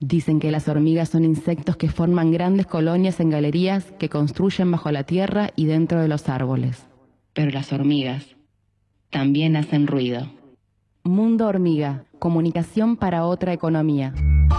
Dicen que las hormigas son insectos que forman grandes colonias en galerías que construyen bajo la tierra y dentro de los árboles. Pero las hormigas también hacen ruido. Mundo Hormiga, comunicación para otra economía.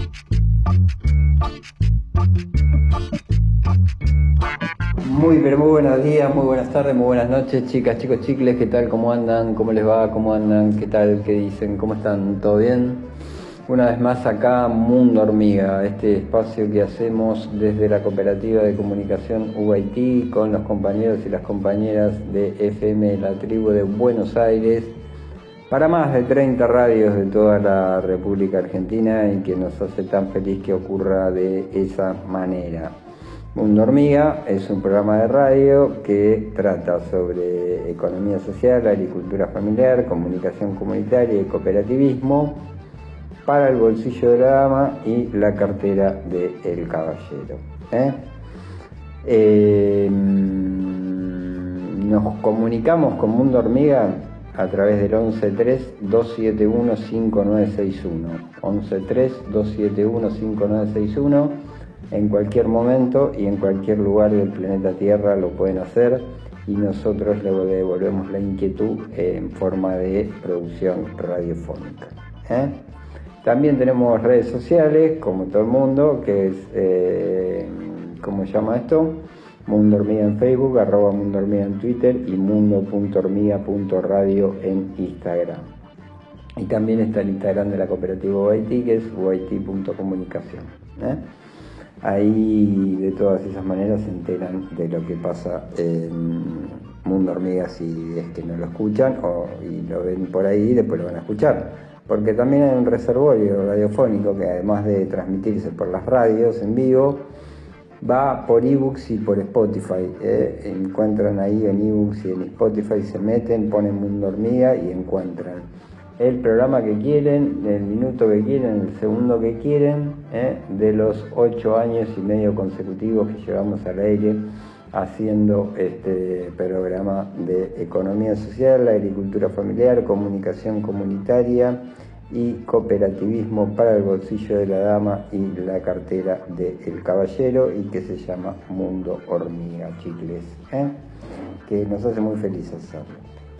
Muy buenos días, muy buenas tardes, muy buenas noches, chicas, chicos, chicles, ¿qué tal? ¿Cómo andan? ¿Cómo les va? ¿Cómo andan? ¿Qué tal? ¿Qué dicen? ¿Cómo están? ¿Todo bien? Una vez más acá, Mundo Hormiga, este espacio que hacemos desde la Cooperativa de Comunicación UIT con los compañeros y las compañeras de FM La Tribu de Buenos Aires, para más de 30 radios de toda la República Argentina, y que nos hace tan feliz que ocurra de esa manera. Mundo Hormiga es un programa de radio que trata sobre economía social, agricultura familiar, comunicación comunitaria y cooperativismo para el bolsillo de la dama y la cartera del caballero. Nos comunicamos con Mundo Hormiga a través del 113-271-5961. 113-271-5961. En cualquier momento y en cualquier lugar del planeta Tierra lo pueden hacer, y nosotros le devolvemos la inquietud en forma de producción radiofónica. También tenemos redes sociales, como todo el mundo, que es, ¿cómo se llama esto? Mundo Hormiga en Facebook, @Mundo Hormiga en Twitter y mundo.hormiga.radio en Instagram. Y también está el Instagram de la cooperativa UIT, que es uit.comunicación. Ahí de todas esas maneras se enteran de lo que pasa en Mundo Hormiga, si es que no lo escuchan y lo ven por ahí y después lo van a escuchar. Porque también hay un reservorio radiofónico que, además de transmitirse por las radios en vivo, va por ebooks y por Spotify. Encuentran ahí en ebooks y en Spotify, se meten, ponen Mundo Hormiga y encuentran el programa que quieren, el minuto que quieren, el segundo que quieren, de los 8 años y medio consecutivos que llevamos al aire haciendo este programa de economía social, agricultura familiar, comunicación comunitaria y cooperativismo para el bolsillo de la dama y la cartera del caballero, y que se llama Mundo Hormiga, chicles, que nos hace muy felices hacerlo.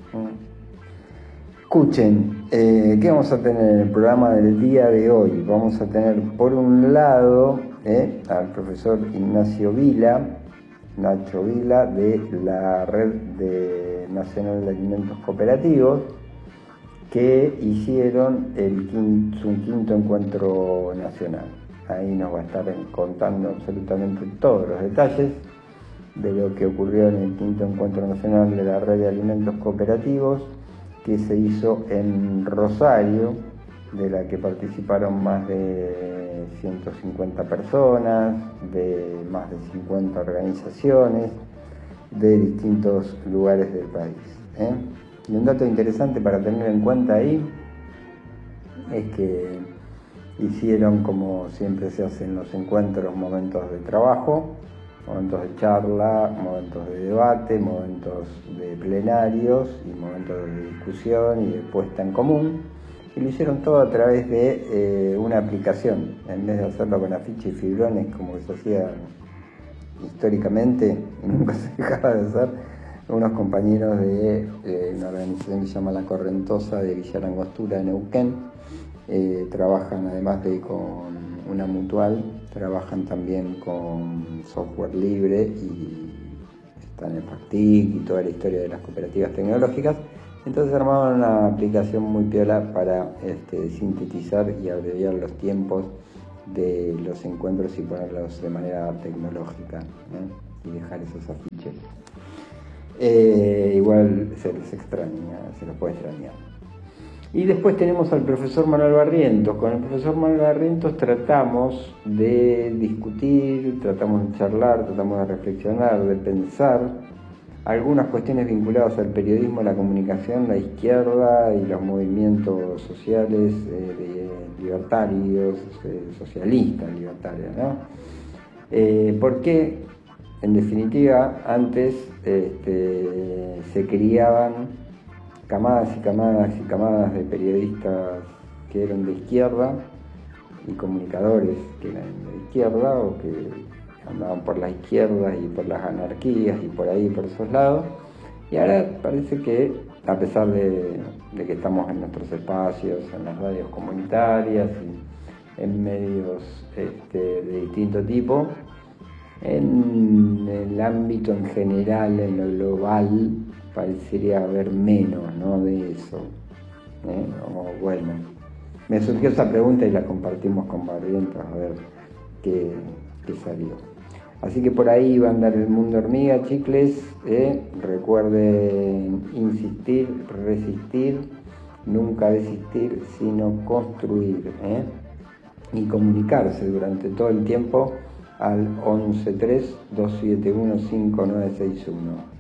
Escuchen, ¿qué vamos a tener en el programa del día de hoy? Vamos a tener, por un lado, al profesor Ignacio Vila, Nacho Vila, de la Red Nacional de Alimentos Cooperativos, que hicieron su quinto encuentro nacional. Ahí nos va a estar contando absolutamente todos los detalles de lo que ocurrió en el quinto encuentro nacional de la Red de Alimentos Cooperativos, que se hizo en Rosario, de la que participaron más de 150 personas, de más de 50 organizaciones, de distintos lugares del país. Y un dato interesante para tener en cuenta ahí es que hicieron, como siempre se hacen los encuentros, momentos de trabajo, momentos de charla, momentos de debate, momentos de plenarios y momentos de discusión y de puesta en común, y lo hicieron todo a través de una aplicación, en vez de hacerlo con afiches y fibrones como se hacía históricamente y nunca se dejaba de hacer. Unos compañeros de una organización que se llama La Correntosa, de Villa Langostura, de Neuquén, trabajan, además de con una mutual, trabajan también con software libre y están en FACTIC y toda la historia de las cooperativas tecnológicas. Entonces armaban una aplicación muy piola para sintetizar y abreviar los tiempos de los encuentros y ponerlos de manera tecnológica, y dejar esos afiches. Igual se los puede extrañar. Y después tenemos al profesor Manuel Barrientos. Con el profesor Manuel Barrientos tratamos de discutir, tratamos de charlar, tratamos de reflexionar, de pensar algunas cuestiones vinculadas al periodismo, la comunicación, la izquierda y los movimientos sociales libertarios, socialistas libertarios, ¿no? Porque, en definitiva, antes se criaban camadas y camadas y camadas de periodistas que eran de izquierda, y comunicadores que eran de izquierda o que andaban por la izquierda y por las anarquías y por ahí, por esos lados. Y ahora parece que, a pesar de que estamos en nuestros espacios, en las radios comunitarias y en medios de distinto tipo, en el ámbito en general, en lo global, parecería haber menos, ¿no?, de eso. O bueno, me surgió esa pregunta y la compartimos con Barrientos a ver qué salió. Así que por ahí va a andar el mundo hormiga, chicles. Recuerden insistir, resistir, nunca desistir, sino construir, y comunicarse durante todo el tiempo al 113-271-5961.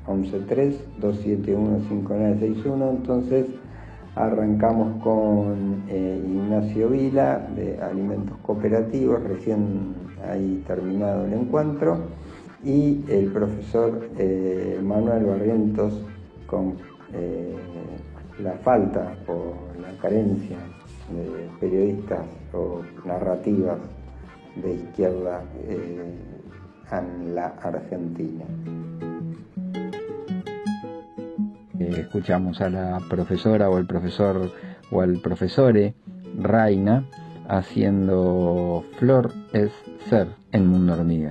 113-271-5961. Entonces arrancamos con Ignacio Vila de Alimentos Cooperativos, recién ahí terminado el encuentro, y el profesor Manuel Barrientos con la falta o la carencia de periodistas o narrativas de izquierda en la Argentina. Escuchamos a la profesora o el profesor o al profesore Raina haciendo Flor es Ser en Mundo Hormiga.